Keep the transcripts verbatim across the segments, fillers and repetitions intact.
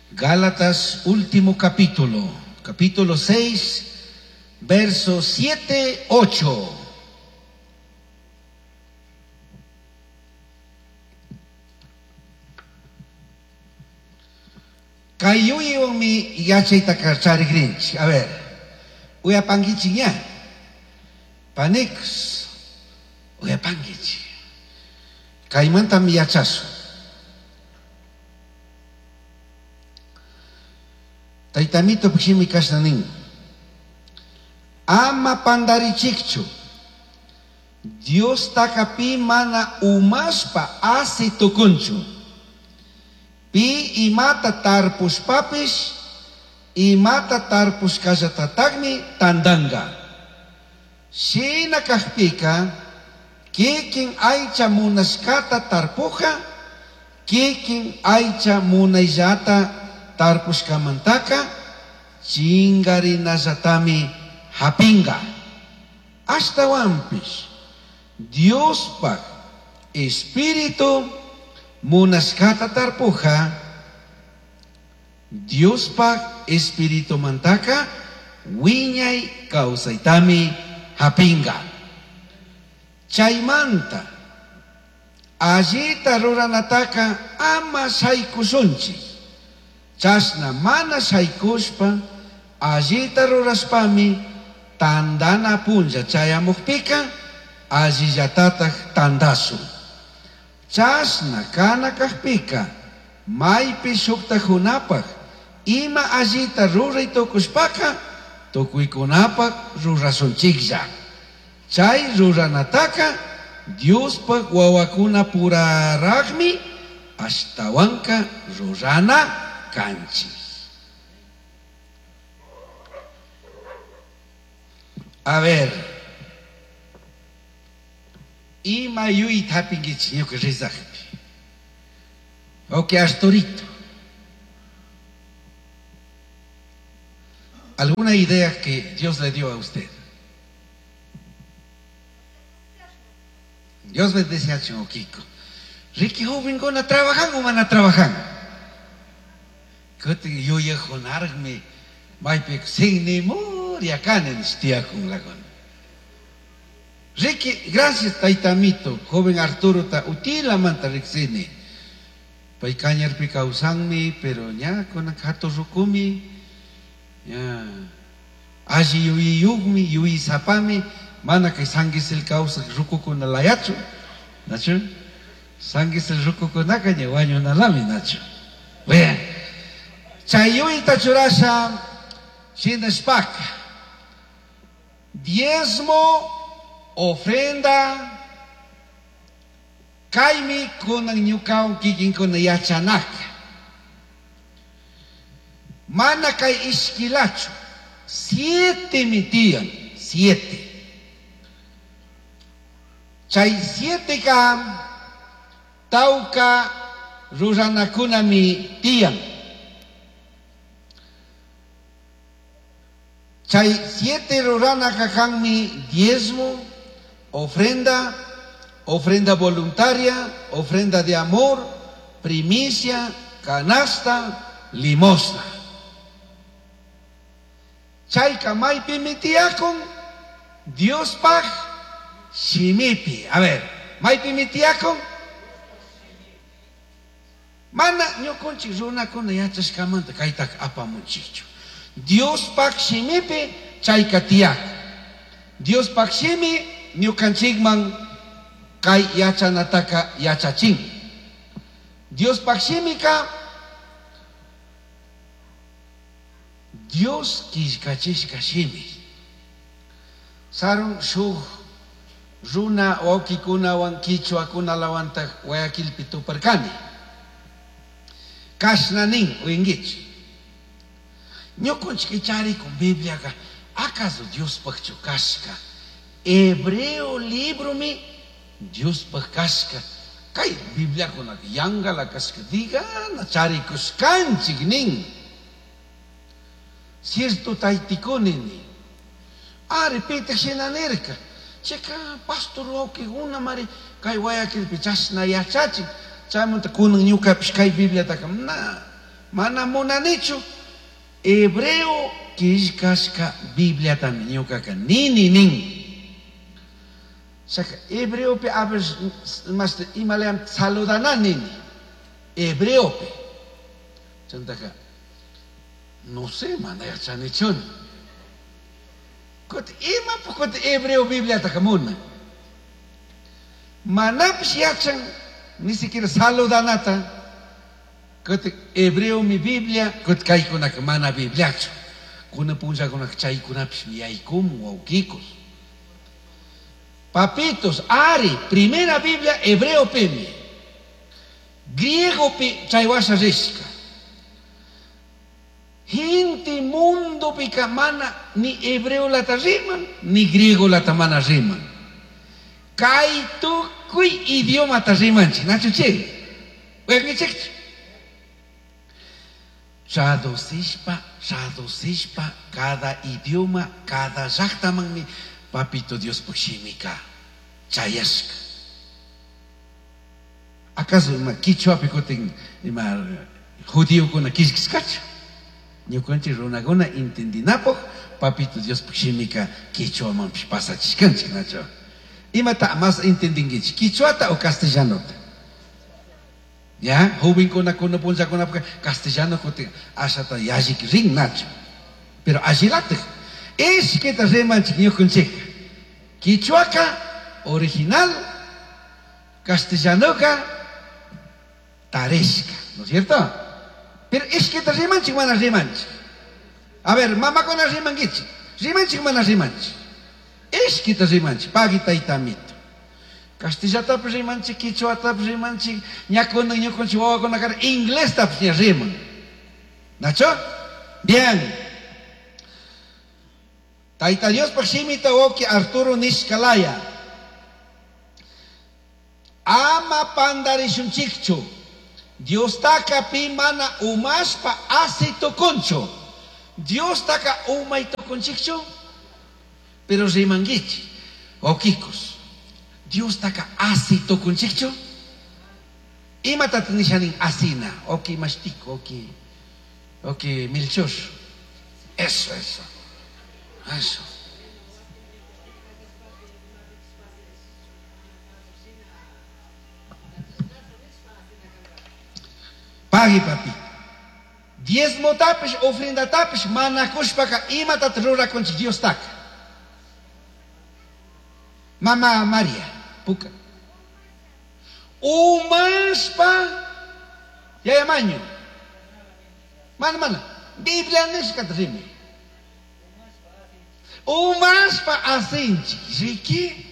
Gálatas, último capítulo, capítulo seis, versos siete, ocho. Kayuyo mi yachaita karchari grinch. A ver, uya pangichi ya. Panix, uya pangichi. Kaimanta mi yachasu. Taitamito pishimi kasnanin. Ama pandarichikchu. Dios takapi mana umaspa asi tukunchu. Pi imata tarpus papis, imata tarpus kajatatagmi tandanga. Sina kahpika, kiking aicha munaskata tarpuja, kiking aicha munayjata tarpus kamantaka, chingari nazatami hapinga. Hasta wampis, Dios pa Espíritu munaskata tarpuja, Dios pa Espíritu mantaka, wiñay kausaitami hapinga. Chaymanta, allita ruranataka ama saikusunchi. Chasna mana saikuspa, allita ruraspami, tandana punja chayamukpika, allillatatag tandasu. Chasna kana kahpika, maypi sukta hunapag, ima allita ruray tukuspaka, tukuykunapak rurasunchiklla. Chay ruranataka, Dios pag wawakuna puraragmi, ashtawanka rurana kanchi. A ver, ima yui tapingichi yo que rezahpi. Ok, Astorito. ¿Alguna idea que Dios le dio a usted? Dios me decía a Kiko, Ricky joven con a trabajar o van a trabajar. Que yo ya jonarme, maipe sin ni moria canen stia con la con. Ricky, gracias Taitamito, joven Arturo ta utila manta rixini. Pai cañar pica usangmi, pero ya con a kato rukumi, ya. Aji yui yugmi, yui sapami, mana que sangis el causa ruku con la yacho, nacho. Sangis el ruku con naka ni waño na lami nacho. Bueno, chayui tachurasha sin spak. Diezmo ofrenda kaimi con ang nyukaw kiking con yachanak. Mana kay iskilacho. Siete mitian, siete. Chay siete ka tauka ruranakuna mi tian. Chay siete ruranaka kang mi diezmo, ofrenda, ofrenda voluntaria, ofrenda de amor, primicia, canasta, limosna. Chay kamay pimitiakon, Dios pag, shimipi. A ver, may pimitiakon? Mana nyo konchi runa kon na yachas kamanta kaitak apa munchicho. Dios pag shimipi, chay katiak. Dios pag shimi, nyo kanchigman kay yachanataka yachaching. Dios pag shimi ka, Dios kishkachish kashimi. Sarong shuh runa o kikuna wan kichwa kuna lawanta wayakil pitu perkani. Kasnaning uingich. Nyo konchkichari con Biblia ka. ¿Acaso Dios pagchukashka? Hebreo libro mi Dios pagkashka. Kay Biblia ko nagyanga la kaskadiga na chari kuskanchig ning. Cierto taitikonin. Ah, repite sinanerka. Cheka pastor o que una mari kay waya kil pichas na yachachi. Chamun ta kunang nyuka pishkay Biblia takam na Mana munanichu hebreo kishkashka Biblia también ñukaka nini nin. Saka hebreo pe a ver más imalean saludana nini. Hebreo pe. Chantaka no sé mana ya chanichon. Kot ima po kot hebreo Biblia takamuna. Manapsh yachan ni siquiera saludanata. Kot hebreo mi Biblia, kot kai kuna mana Biblia. Kuna punja kuna chay kuna pishmiaikum o kikos. Papitos, Ari, primera Biblia hebreo pemi. Griego pe chaywasha rishka. Hinti mundo pika mana ni hebreo lata riman, ni griego lata mana riman. Kai tu kui idioma ta rimanchi, nacho che. Oye, che. Radosishpa, radosishpa, cada idioma, cada jachtamangmi, papito Dios pushimika, chayashka. ¿Acaso ima quichua picotin ima judío con la kishkiskacha? Yo cuento ronagona entendinapo, papito Dios pushimika, quichua man pasa chiskanchi nacho. Ima ta más entendingichi, quichuata o castellanota. Ya, joven con la con la ponza con la castellano con hasta yajik ring nacho. Pero agilate. Es que te reman chiquillo con checa. Quichuaca, original, castellanoca, taresca. ¿No es cierto? Pero es que te reman chiquimana reman. A ver, mamá con la reman gichi. Reman chiquimana reman. Es que te reman pagita y tamito. Castellano tap remanchi, quichua tap remanchi, ñaco no ñaco chihuahua con la cara, inglés tap reman. ¿Nacho? Bien. Taita Dios paximita oki Arturo Nishkalaya. Ama pandarishun chikcho. Dios taka pi mana umashpa asito concho. Dios taka umaito conchicho. Pero remangichi. Okikos. Dios taka asito conchicho. Ima tatnishanin asina. Oki mastiko, oki. Oki milchos. Eso, eso. Eso. Pagi papi. Diezmo tapes, ofrenda tapes, manakushpaka ima tatrura conchi Dios taka. Mama María. Puka. Umaspa. Ya ya maño. Mana mana. Biblia neskatrimi. Umaspa asinchi. Riki.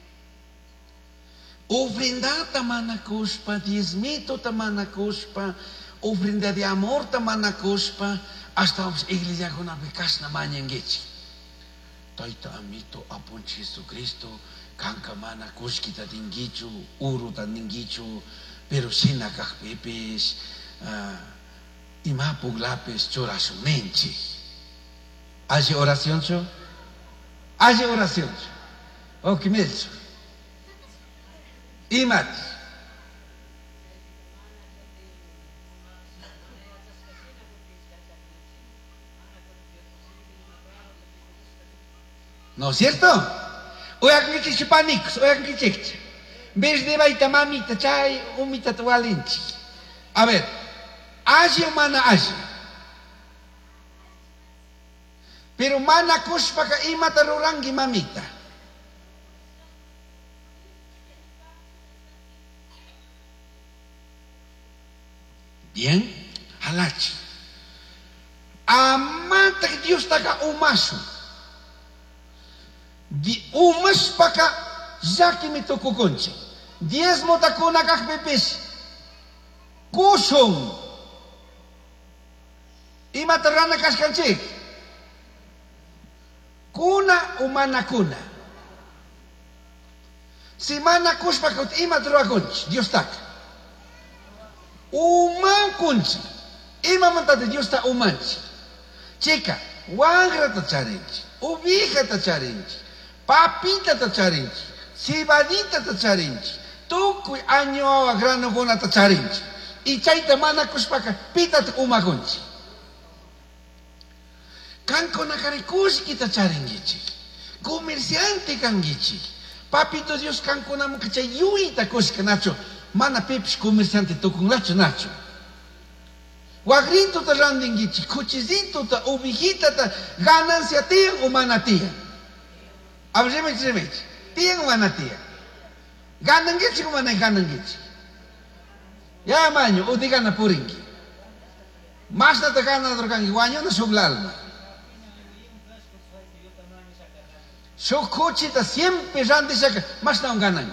Ofrenda tamanakuspa. Diezmito tamanakuspa. Ofrenda de amor tamanakuspa. Hasta vamos iglesia con abicas na mañangechi. Taita amito apun Jesucristo. Kanka mana kuskita dingichu, uru tan dingichu, pero sina kakpepes, imapug lapes chorasumenchi. ¿Hace oración, cho? ¿Hace oración, cho? ¿O qué me dicho? Imat. ¿No es cierto? Oyak mi chichipanicos, oyak mi chichi. Ves de baita mamita, chay, umita tualinchi. A ver, aje o mana aje. Pero mana kushpaka imata rurangi mamita. Bien, halachi. Amata que Dios taka umasu. Di umas paka zaki mi toko concha. Diezmo takuna kak bebes. Kusong. Ima terana kaskanchik. Kuna umana kuna. Si mana kuspakot ima terua conch. Dios tak. Uman conch. Ima mantate Dios ta umanchi. Chica, wangra ta charinchi. Ubija ta charinchi. Papita ta charinchi, cibadita ta charinchi, tukuy año grano gona ta charinchi. Y chayta mana kushpaka, pitata umagunchi. Kanko nakarikush kita charingichi. Comerciante kangichi. Papito Dios kanko namuka chay yuita kushka nacho. Mana pepis comerciante tokun lacho nacho. Wagrito ta randingichi. Cuchicito ta ovejita ta ganancia tiyan o mana tiyan. A ver, remech, remech. Tiyan o mana tiyan. Ganangichi o mana ganangichi. Ya maño, o diga na puringi. Mas na ta gana na drogangi. Wanyo na sublalma. Su cochita siempre rande saca, más no ganan.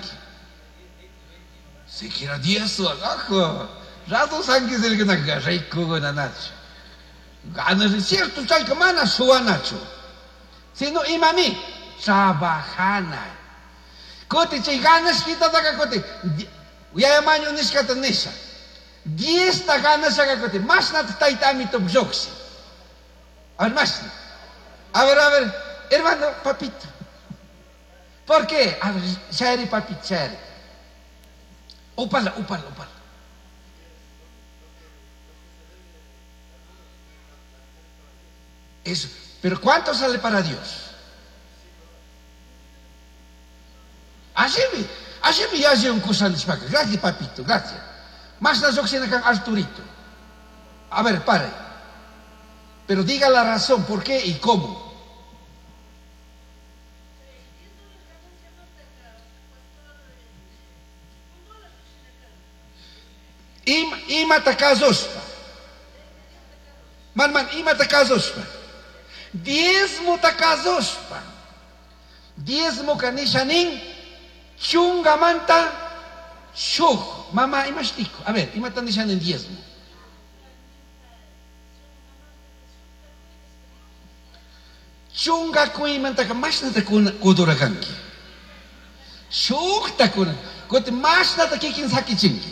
Se quiera diez o ajo. Rato sangue se le gana, rico con anacho. Ganas es cierto, chay que mana su anacho. Si no, y mami, trabajana. Cote, chay ganas quita daga cote. Ya maño niscata nesa. Diez ta ganas saca cote. Más na taitami to bjoxi. A ver, más. A ver, a ver, hermano, papito. ¿Por qué? A ver, chévere, papi, chévere. Upala, upala, upala. Eso. Pero ¿cuánto sale para Dios? Así me, así me hace un cosa de espaca. Gracias, papito, gracias. Más las oxinas con Arturito. A ver, pare. Pero diga la razón, por qué y cómo. Ima, ima takazospa. Man, man, ima takazospa. Diezmo takazospa. Diezmo kanishanin. Chunga manta. Shuk. Mama, ima shtico. A ver, ima tanishanin diezmo. Chunga kui manta ka mas na takuna kudurakanki. Shuk takuna. Kote mas na takikin sakichinki.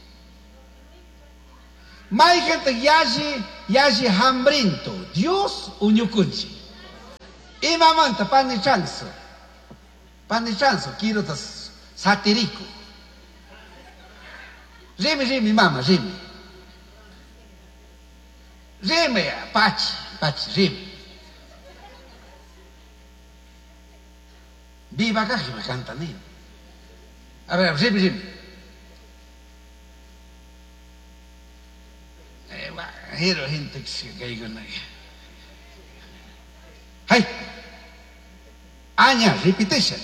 Mai gente yaji, yaji hambriento. Dios unyukunchi. Y mamanta, pane chanso. Pane chanso, quiero tas satirico. Rime, rime, mama, rime. Rime, pachi, pachi, rime. Viva acá, que me cantan. A ver, rime, rime. Hero gente que se caiga en ahí. Hay. Aña, repetition.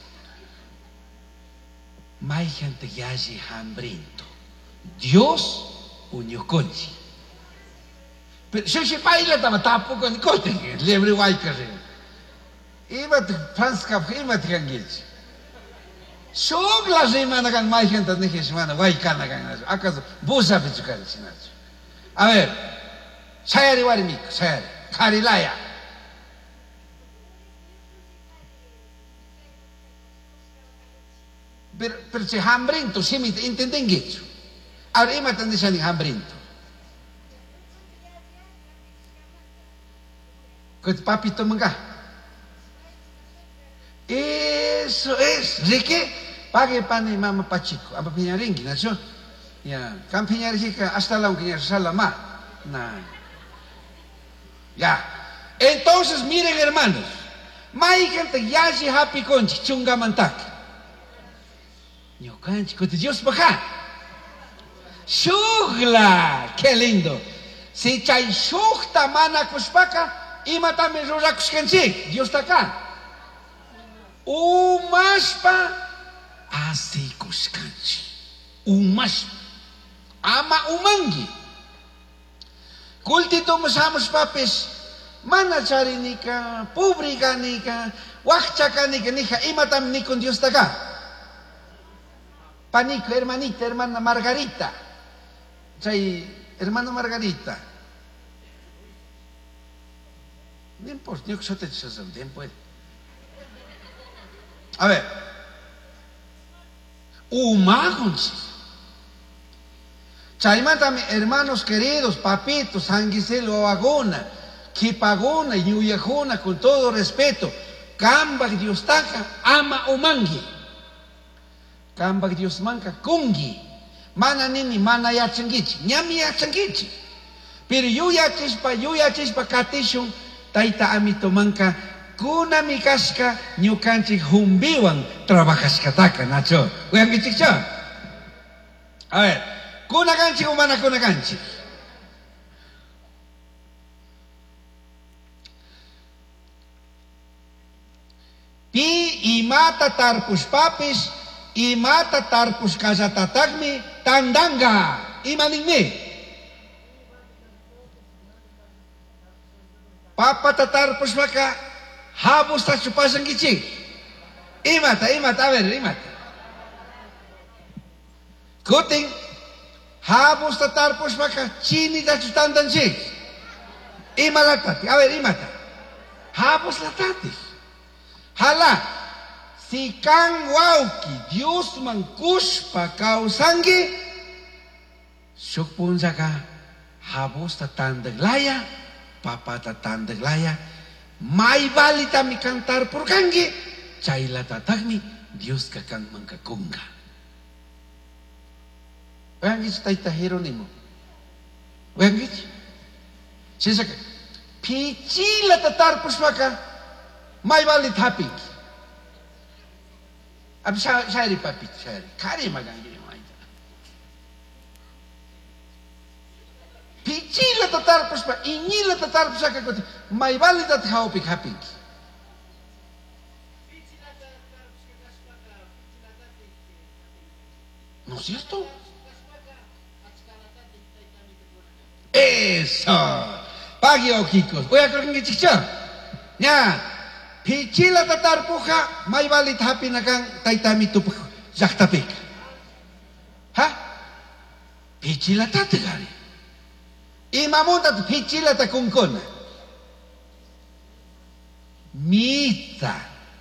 Mai gente que hace hambriento. Dios uño conchi. Pero si se baila tama tapo con cote, lebre guay carre. Iba te franska, iba te canguich. Sok la semana kan mai gente ne que semana guay cana kan. Acaso busa pichucar sinacho. A ver, sayari warimik, sayari, karilaya. Pero, pero si hambriento, si me entienden eso. Ahora, ¿y me están diciendo hambriento? Que papito manga. Eso es, ¿de qué? Pague pan y mama pachico, a papiñaringui, ¿no? Ya, campiñar hasta la unquilla salama. Nah. Ya. Entonces, miren, hermanos. Mai gente ya se happy conchi, chunga mantak. Yo canchi, con Dios baja. Shugla, qué lindo. Si chay shugta mana kuspaka, imatame rorakuskanchi. Dios está acá. Umaspa, así kuskanchi. Umaspa. Ama umangi. Kultito masamos papes. Mana charinika, pubriganika, wakchakanika, nika, imatam ni con Dios taga. Panico, hermanita, hermana Margarita. Chay, hermana Margarita. No importa, yo que soy te dices el tiempo. A ver. Umagonsis. Chaimátame, hermanos queridos, papitos, San Giselo Agona, Kipagona, Yuyajona, con todo respeto, Kambak Dios taca, ama umangi. Kambak Dios manca, kungi. Mana nini, mana yachangichi. Ñami yachangichi. Pero yo yachispa, yo yachispa katishun, taita amito manka, kuna mikaska, ñukanchik humbiwan, trabajaskataka, nacho. Uyangichik cho. A ver, kuna kanchik o mana kuna kanchik. Pi imata tarpus papis, imata tarpus kasatatagmi, tandanga, imaningmi. Papa tatarpus maka, habus tak supasang gicik. Imata, imata, a ver, imata. Kuting, habus tatarpus maka, chini tak sutandan cik. Imalatati, a ver, imata. Habus latati. Hala, si kang wauki, Dios mangkuspa kausangi, sukpun saka, habus tatandag laya, papa tatandag laya, may balita mi kantar purkangi, chayla tatagmi, Dios kakang mangkakunga. Wangit taita Jeronimo. Wangit? Sisaka, pichila tatar pusmaka, may balit hapik. Ab syari papit syari. Kari magangi ni maita. Pichila tatarpus pa, inyila tatarpus sa kakot. May balit at hapik hapik. ¿No es cierto? Eso. Pagi o kikos. Voy a creo que chicha. Ya. Pichila tatarpuja, may balit hapi na kang taitami tupuk zaktapik. Ha? Pichila tatagari. Imamunta pichila takungkona. Mita.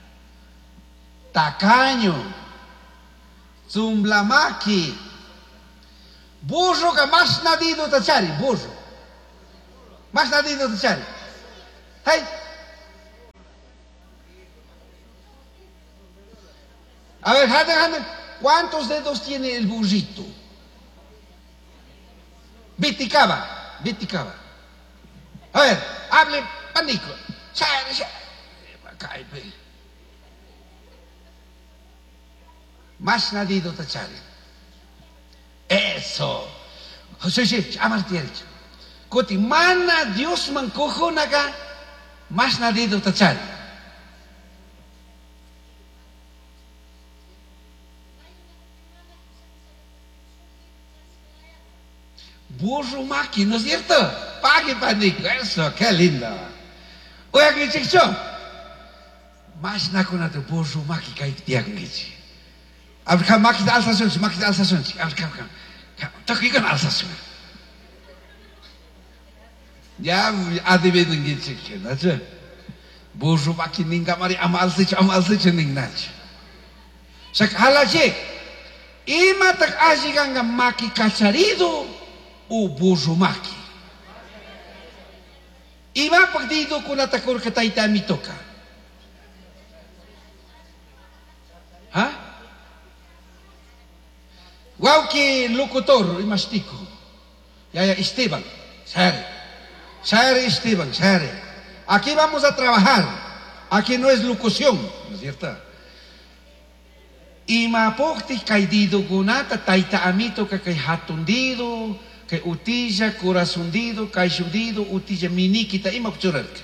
Tacaño. Zumblamaki. Burro ka mas nadido tachari. Burro. Mas nadido tachari. Hey. A ver, jade, jade, ¿cuántos dedos tiene el burrito? Viticaba, viticaba. A ver, hable, panico. Más nadido tachari. Eso. José, sí, amartier. Koti, mana Dios man cojo naga, más nadido tachari. Burro maki, ¿no es cierto? Pague panico, eso, qué lindo. Oye, que chicho. Mas na kuna tu burro maki kai tiak ngichi. Abra maki da alsa sunchi, maki da alsa sunchi. Abra kam kam. Taki kan alsa sunchi. Ya adivin ngichi ke, nacho. Burro maki ninga mari am alsich, am alsich ning nach. Sak halaje. Ima tak ajiganga maki kacharido. O burro maki. Iba pagdido ko natakur kataita mitoka. Ha? Wow que locutor imastico. Ya ya Esteban. Sare. Sare Esteban, sare. Aquí vamos a trabajar. Aquí no es locución, ¿no es cierto? Ima pokti kaidido gunata taita amito ka kay hatundido. Que utija corazondido, caixudido, utija minikita, ima pchurarka.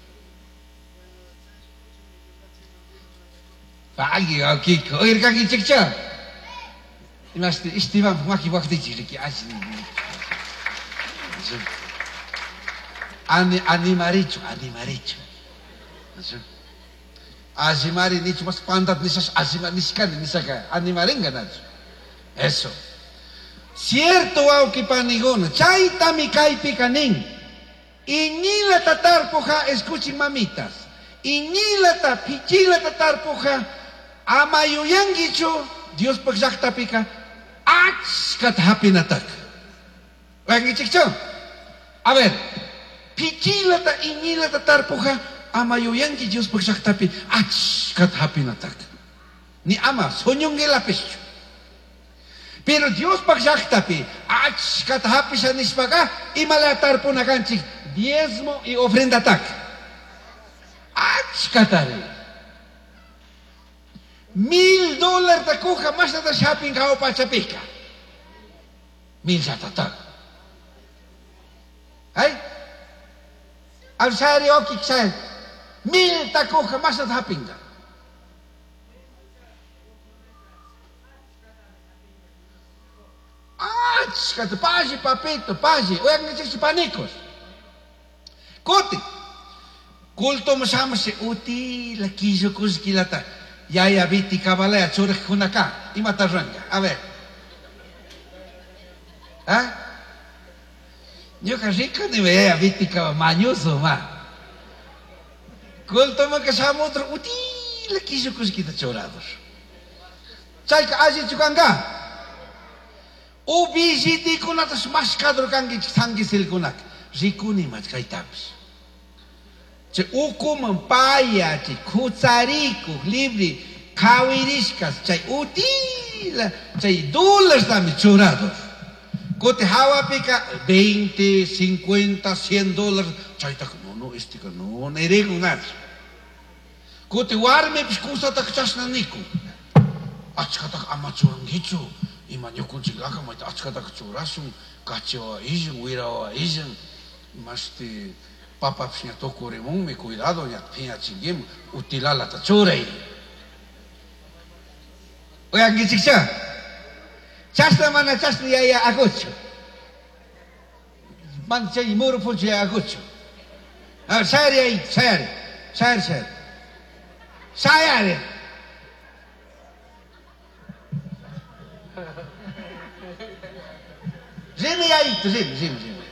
Pagi, aquí, oír kaki chekcha. Imas Esteban maki wakti chiriki asini. Ani animaricho, animaricho. Azimari nicho mas pantat nisas azimari niskan nisaka animaringa nacho. Eso. Cierto auki panigona, chaita mi kaipi kanin. Iñila tatarpuja, escuchen mamitas. Iñila ta, pichila tatarpuja, amayuyangicho, Dios pagzakta pika, achkat hapinatak. Wangichikcho. A ver, pichila ta, iñila tatarpuja, amayuyangi Dios pagzakta pi, achkat hapinatak. Ni ama, sonyong gelapischo. Pero Dios pagsaktapi, achkata hapisha nishpaka, imalatar punakanchik, diezmo y ofrenda tak. Achkatari. Mil dólar takuja más nada shopping kao pachapika. Mil shatatak. Ay? Al sari oki ksay. Mil takuja más nada shopping. Achkata paji papito, paji. Oyak ngecek si panikos. Kote. Kulto masama si uti la kiso kuskilata. Yaya biti kabalaya churek kunaka. Imataranga. A ver. ¿Ah? Yo que rico ni me yaya biti kabamañoso ma. Kulto makasama otro uti la kiso kuskita chorados. Chay ka aji chukanga. Obesity kunak tas mas kadro kangi sangisil kunak. Rikuni mat kaitapis. Che uku mampaya, che kutsariku, libre, kawiriskas, che utila, che dólares dame chorados. Kote hawa pica veinte, cincuenta, cien dólares. Chay tak no no este ka no nerego nada. Kote warme piskusa tak chasna niku. Achka tak amachurangichu. Ima nyokunchik laka maita achka tak churasun, kachewa ijin, wirawa ijin, masti papa psinya toko remong me cuidado ya pinya chingim utilala ta churei. Oya ngicikcha. Chasna mana chasna ya ya agocho. Man chay moro punche ya agocho. Ah, sayari ay, sayari. Sayari, sayari. Sayari. Rimi ahí, rimi, rimi, rimi.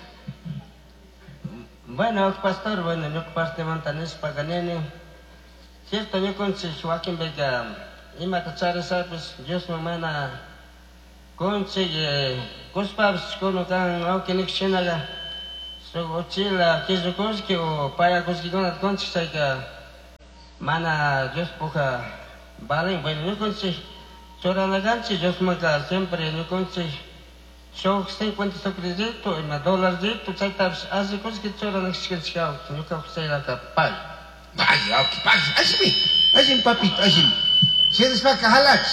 Bueno, pastor, bueno, yo parte montanes paganene. Cierto, yo con Joaquín Vega, y matachar sabes, Dios me manda con che, cospas con lo que aunque ni xenaga. So ochila, que yo conski o para conski con la concha que mana Dios poca vale, bueno, yo con che, chora la ganchi, Dios me da siempre, yo con che. Show cinquenta socredito e ma dollarito, sai tabs, as cose che c'era nel scherzo, non che sei la pai. Pai, ok, pai, asimi, asim papito, asim. Sientes pa kahalach.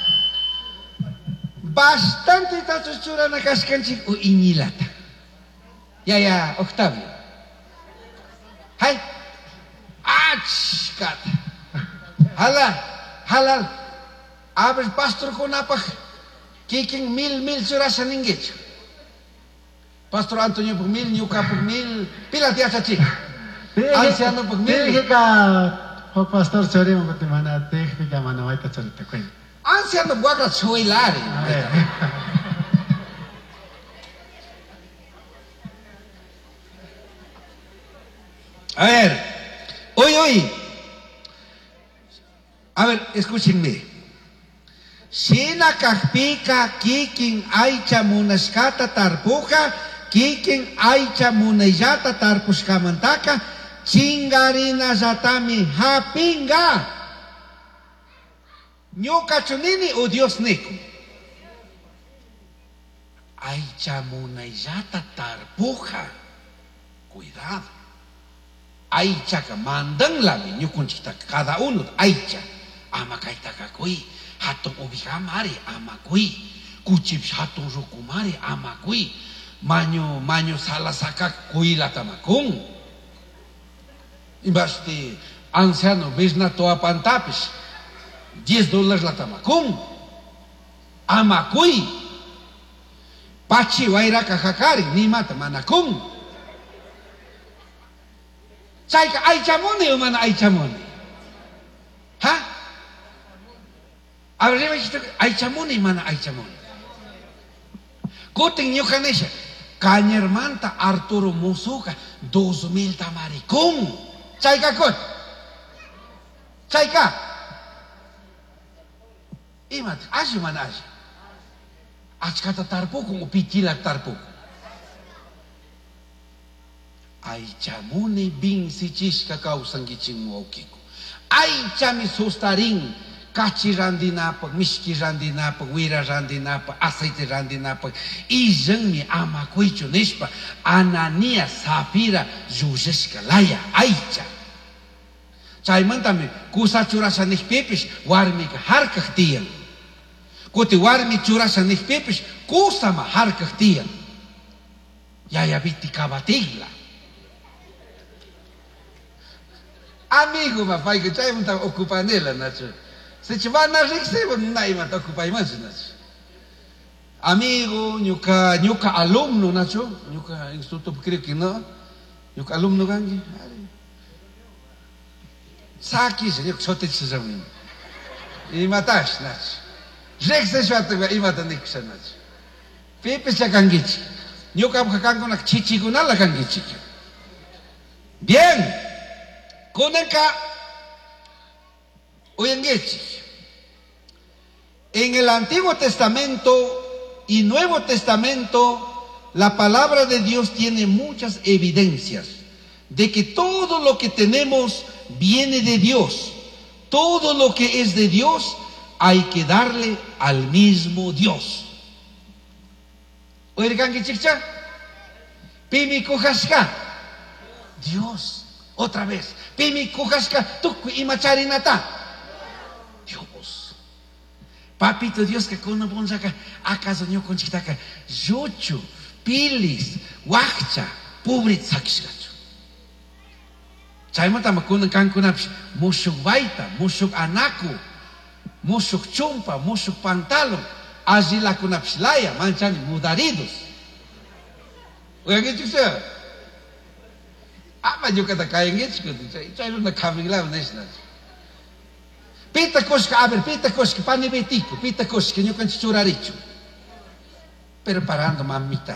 Bastante tatos chura na kaskanchik o inilata. Ya, ya, Octavio. Hai. Achkat. Halal, halal. Abres pastor con apach. Kiking mil mil surasa ninggit. Pastor Antonio por mil, Nyuka por mil, pila tiasa cik. Anciano por mil. Tehika, o pastor chori mo pati mana tehika mana waita chorita koi. Anciano buagra choilari. A ver, hoy, hoy. A ver, escúchenme. Sina kahpika kiking aicha munaskata tarpuja, kiking aicha munayata tarpushkamantaka, chingarina zatami hapinga. Nyoka chunini o Dios niku. Aicha munayata tarpuja. Cuidado. Aicha ka mandang lami nyukunchita cada uno. Aicha. Ama kaitaka kui. Hatong ubika mari amakui, kuchip hatong ruku mari amakui, manyo manyo salasaka kui latamakung. Imbasti anciano bisna toa pantapis, diez dólares latamakung, amakui, pachi waira kakakari ni mata manakung. Chay ka ay chamone o mana ay chamone, ha? A ver, ay chamoni mana ay chamoni. Koting nyo kanesha, kanyermanta Arturo Musuka, dos mil tamarikong. Chay ka kot? Chay ka? Imat, asyo man asyo. Achkata tarpo kung upikilak tarpo. Ay chamoni bing si chis kakao sanggitsing mo okiko. Ay chami sustaring cachi randinapak, mishki randinapak, wira randinapak, aceite randinapak, izanmi ama kuichu nishpa, Anania, Safira, Yuyeshka, Laya, Aicha. Chaymantami, kusa churasa nishpepish, warmika harkak tiyan. Kuti warmi churasa nishpepish, kusama harkak tiyan. Yaya biti kabatigla. Amigo, mapay ko chay mo tang ocupa nila nacho. Se chivana rikse mo na ima ta ocupa iman nacho. Amigo, nyuka nyuka alumno nacho, nyuka instituto creo que no, nyuka alumno gangi. Saki se nyuka sote chizami. Imatash nacho. Rikse shwata ga imata niksa nacho. Pepe sa gangichi. Nyuka bkakango nak chichi gunala gangichi. Bien. Koneka oyengechi. En el Antiguo Testamento y Nuevo Testamento, la palabra de Dios tiene muchas evidencias de que todo lo que tenemos viene de Dios. Todo lo que es de Dios hay que darle al mismo Dios. Oirgangi chicha, pimi kujaska, Dios. Otra vez. Pimi kujaska tuku imacharinata. Dios. Papito Dios que con una bonsaca acaso no conchitaca. Yuchu, pilis, wakcha, pubrit sakisgacho. Chaimata makuna kankunapsh, mushuk baita, mushuk anaku, mushuk chumpa, mushuk pantalon, azila kunapslaya, manchan mudaridos. Oigan, ¿qué chucha? Ama yo kata kain gits ko chay na kaminglaw nesna. Pita koska aber pita koska panibetico, pita koska nyo kan churaricho. Pero parando mamita.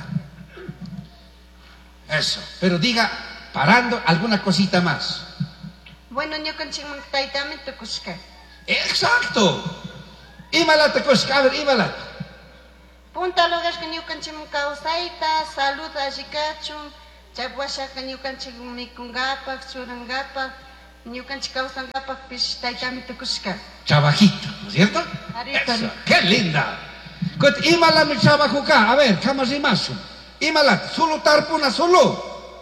Eso, pero diga parando alguna cosita más. Bueno, nyo kan ching magtaytamit to koska. Exacto. Imalata koska aber imalat. Punta lugar que nyo kan ching kausaita, salud ajikachum. Chapwasha ka nyukan chig mikungapak, churangapak, nyukan chikausangapak pish taitami tukushka. Chabajito, ¿no es cierto? Eso, qué linda. Kot imala mi chabajuka, a ver, kamasimasu. Imalat, solo tarpuna solo.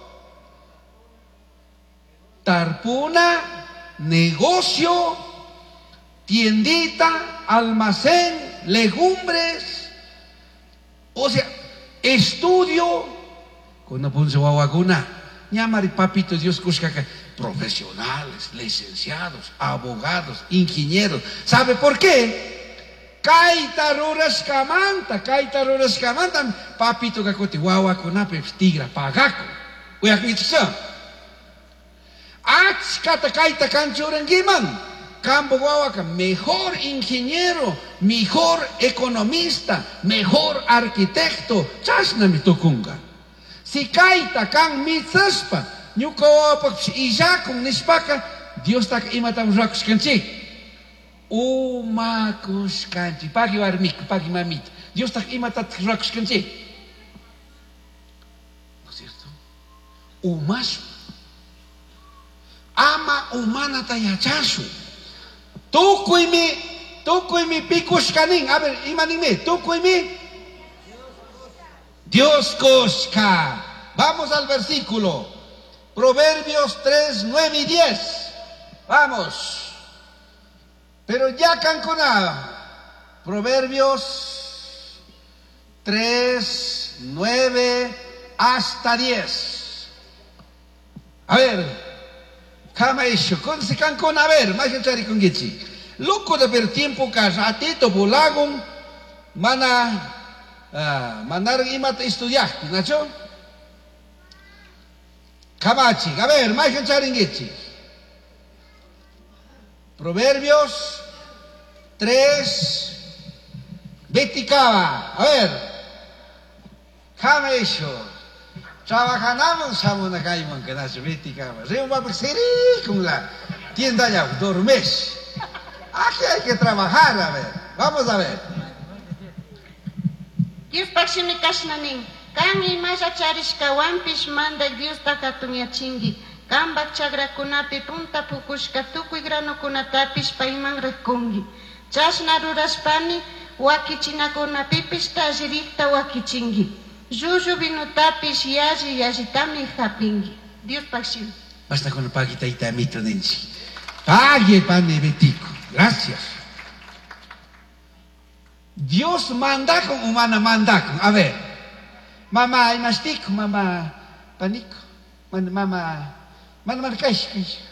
Tarpuna, negocio, tiendita, almacén, legumbres, o sea, estudio. Kuna punse wawaguna, ñamari papito Dios kushkaka, profesionales, licenciados, abogados, ingenieros. ¿Sabe por qué? Kaita ruras kamanta, kaita ruras kamanta, papito kakoti wawakuna pe tigra pagaco. Uyak mitsa. Ach kata kaita kanchurangiman, kambo wawaka, mejor ingeniero, mejor economista, mejor arquitecto, chasna mitukunga. Si kaita kang mitsaspa, nyuko wapak ijakong nispaka, Dios tak imatam rakus kanchi. Umakus kanchi. Pagi warmik, pagi mamit. Dios tak imatat rakus kanchi. ¿No es cierto? Umas. Ama umana tayachasu. Tukuimi, tukuimi pikus kaning. A ver, imanime, tukuimi. Dios Koshka. Vamos al versículo. Proverbios tres, nueve y diez. Vamos. Pero ya cancona. Proverbios tres, nueve hasta diez. A ver. Kama isho. Con se cancona. A ver. Más que con gichi. Loco de ver tiempo casatito bulagon. Mana. Ah, mandar imat estudiar, ¿nacho? Kabachi, a ver, más que charingichi. Proverbios tres, Beticaba, a ver, Kamesho, trabajanamos, samuna kaiman que nace Beticaba, Río va a ser con la tienda ya, dormes. Aquí hay que trabajar, a ver, vamos a ver. Dios pakshimi kashnanin. Kan imaya charishka wampish manda Dios takatunya chingi. Kambak chakrakunapi punta pukushka tukuy granukunatapish payman rikunki. Chashna rurashpani wakichinakunapipish tallerikta wakichinki. Llullu vinutapish yalli yallitami hapinki. Dios pakshin. Basta con la paguita y tamito nenchi. Pague, pane Betico. Gracias. Dios manda con humana manda con. A ver. Mamá, hay mastico, mamá. Panico. Mamá. Mamá, marcaish.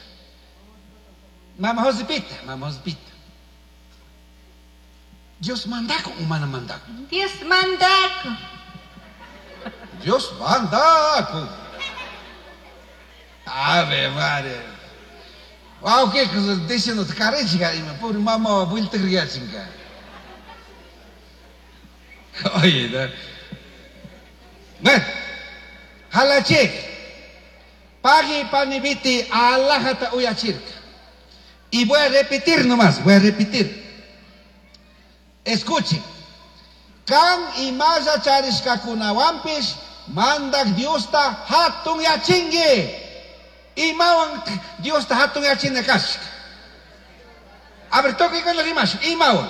Mamá Josepita. Mamá Josepita. Dios manda con humana manda con. Dios manda con. Dios manda con. Ave Maria. Wow, que dicendo de carencia, por mamá vuelta criacinga. Oye, da. Nah, halacek. Pagi panibiti Allah hata uyachirka. Y voy a repetir nomás, voy a repetir. Escuchen. Kan imaza chariska kunawampis mandak Dios ta hatun yachinge. Imawan Dios ta hatun yachinge kask. A ver, toque con la rimas. Imawan.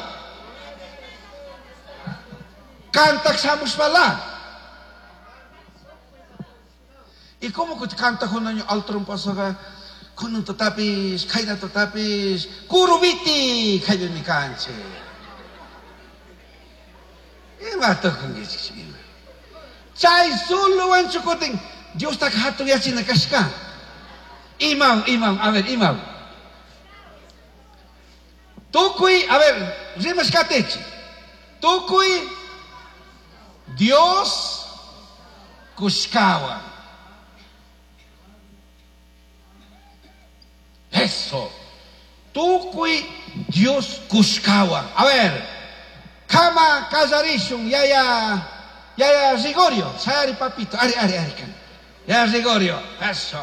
Kantak samus pala. ¿Y cómo que canta con año altron pasaga? Con un tatapis, kaida tatapis, kurubiti, kaida mi canche. ¿Qué va a tocar con eso? Chay solo han chocoten. Dios ta hatun yachinge kaska. Imam, imam, a ver, imam. Tukui, a ver, rimas katechi. Tukui, Dios kushkawa. Eso. Tukui, Dios kushkawa. A ver, kama kazarishun, ya ya, ya ya Rigorio, sayari papito, ari, ari, ari, ya Rigorio, eso.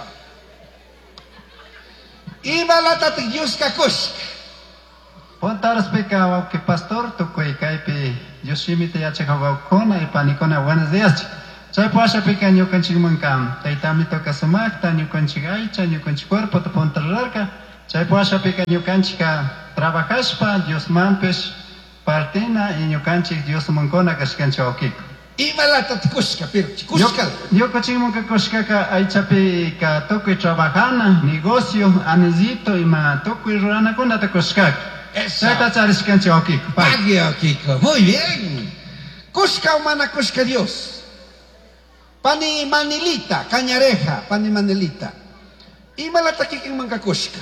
Iba la tati Dios kakushka. Pontaras pecado que pastor tukui kaipi Dios shimite ya chekawau kona y panikona buenos días. Chay pasha pequeño con chigmancam. Taitami toca sumak, tanyo con chigay, chanyo con cuerpo to pontararca. Chay pasha pequeño canchica trabajaspa Dios mampes partina y nyo canchik Dios mancona kascancha okiko. Iba la tati kushka, pero kushka. Yo cochigmanca kushka ka ay chapi ka tukui trabajana, negocio, anezito y ma tukui rurana kona te kushka. Eso. Pague okiko. Muy bien. Kushka humana kushka Dios. Pani manilita, cañareja, pani manilita. Y malataki king manga kushka.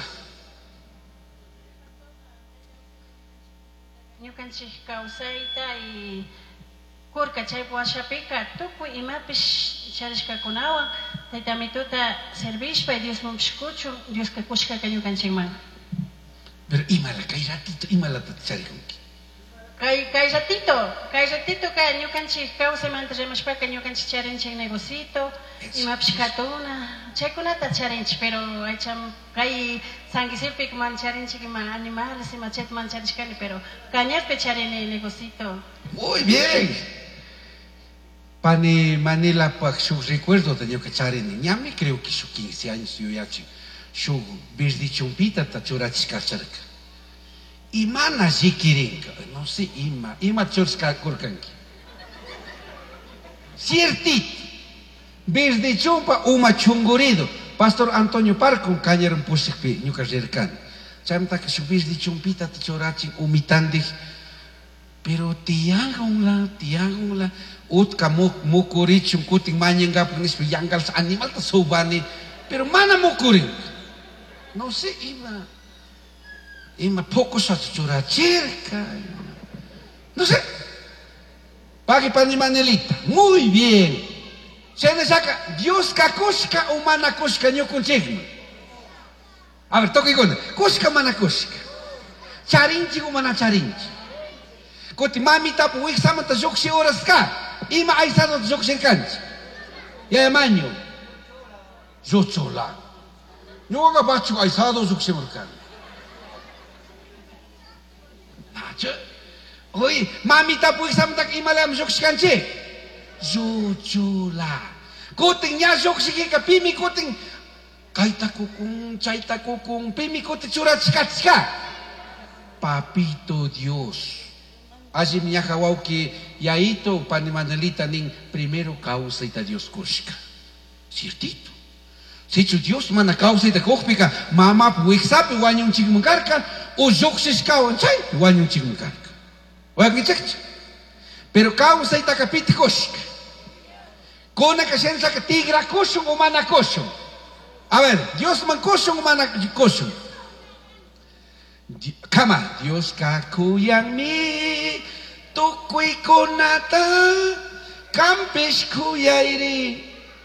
Ñukanchik kawsayta y kurka chaypi washapika tukuy imapish charishkakunawan taytamituta servishpa y Dios mumshkuchun Dios kakushkaka ñukanchikman. Pero imala, kay ratito, imala tatcharikunki. Kay kay ratito, kay ratito ka ñukanchik kawsaymanta rimashpaka ñukanchik charinchik negocito, imapish katuna, chaykunata charinchik, pero aycham kay sanguisipik man charinchik ima animales, ima chet man charishkani, pero kañarpe charini negocito. Muy bien. Pani Manila, pues su recuerdo tenía que charini. Ya me creo que su quince años yo ya chico. Su birdi chumpita ta churachka charka. Imana zikirinka, no sé, ima, ima churska kurkanki. Ciertito. Birdi chumpa uma chungurido. Pastor Antonio Parco, cañeron pusikpi, ñuka jerkan. Chamta que su birdi chumpita ta churachin umitandi. Pero tiangongla, tiangongla, utka mukurichum kuting manyangap nispi yanggal sa animal ta subani. Pero mana mukuring. No sé, ima, ima poco sa churachirka. No sé. Pagi pani manelita. Muy bien. Se le saca, Dios kakushka humana kushka nyo kunchigma. A ver, toca igual. Kushka mana kushka. Charinchi humana charinchi. Kuti mami tapu wik sama ta joksi horas ka. Ima aisano ta joksi kanchi. Ya manyo. Jochola. Nyoga bachu aisado joksi murkan. Nacho. Oi, mami tapu wik sama ta ima lam joksi kanchi. Jochola. Kuting nya joksi ki kapimi kuting Kaita kukung, chaita kukung, pimiko te churachkachka. Papito Dios. Así mi hijawau que yaito panimanelita nin primero causa ita Dios kushka. Ciertito. Si tu Dios mana causa ita kushpika, mama puiksapi wanyong chigmungarka, o joksis kawan chay, wanyong chigmungarka. Wag ichakcha. Pero causa ita kapiti kushka. Kona kasensa ka tigra kushong o mana kushong. A ver, Dios man kushong o mana kushong. Kama, Dios kakuyang mi, tukoy konata, kampes kuyairi.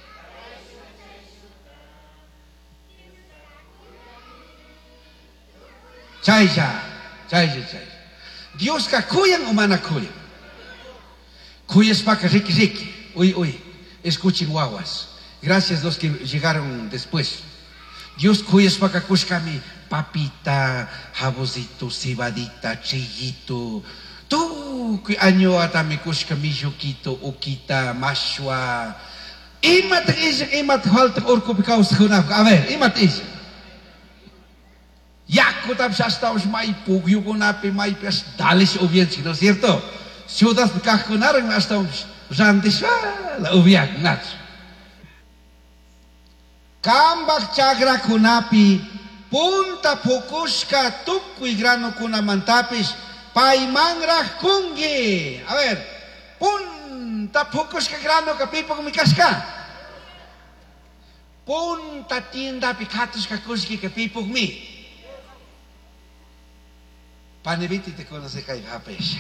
Chayja, chayja, chayja. Dios kakuyang o mana kuyang. Cuyas para riki riki. Uy, uy, escuchen guaguas. Gracias los que llegaron después. Dios cuyas para kushkami. Papita, jabosito, cebadita, chillito. Tú, que año atame kushka mijuquito, okita, mashua. Imat is, imat falta orko pikaus hunaf. A ver, imat is. Yaku tap shastaos mai pugyu kunapi mai pias dalis obviamente, ¿no es cierto? Ciudad kakunarang hasta randiswa la ubiak nat. Kambak chagra kunapi punta pokushka tukui grano kunamantapis paimangraj kungi. A ver, punta pokushka grano kapipo kumikaska. Punta tienda pikatushka kushki kapipo mi. Paneviti te conoce que hay japes.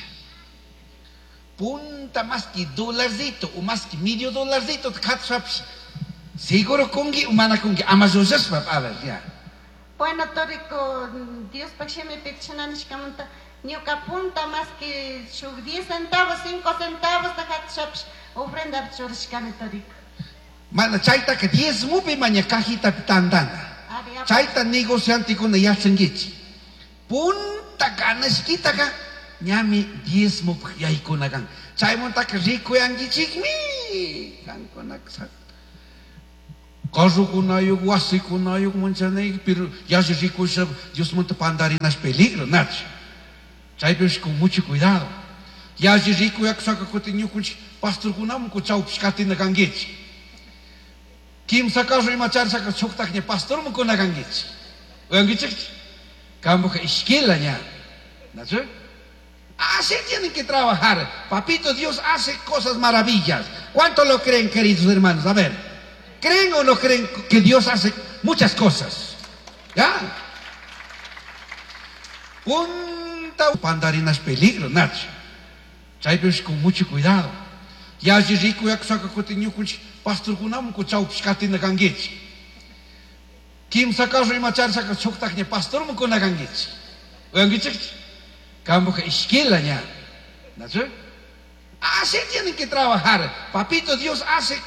Punta más que dolarzito o más que medio dolarzito te katshapis. Seguro kungi umana kungi amazosas a ver ya. Bueno, Torico, Dios paxe me pechananis kamunta, niuka punta más que sub diez centavos, cinco centavos, de hatchaps, ofrenda chorshkane, Torico. Mana chaita que diez mupi maña cajita pitandana. Chaita negociante con ella sengichi. Punta ganas kita ka, nyami diez mupi yai kunagang. Chay monta que rico yang gichikmi. Kan konaksak. Caso kunayog, wasi kunayog, manchanay, pero ya se rico sabe, Dios monta pandar nas peligro, nacho. Chaypes con mucho cuidado. Ya se rico ya que saca cotinho com pastor kunam com chau piscati na ganguete. Kim saca jo imachar saca choktak ne pastor mo com na ganguete. Ganguete. Cambo que esquila ya. Nacho. Así tienen que trabajar. Papito Dios hace cosas maravillas. ¿Cuánto lo creen, queridos hermanos? A ver. ¿Creen o no creen que Dios hace muchas cosas? ¿Ya? Punta pandarinas peligro, Nacho. Chaypes con mucho cuidado. Ya si rico ya que saca cotinho con pastor kunam con chau piscati na ganguete. Kim saca jo imachar saca choktak ne pastor mo con na ganguete. Ganguete. Cambo que esquila ya. Nacho. Así tienen que trabajar. Papito Dios hace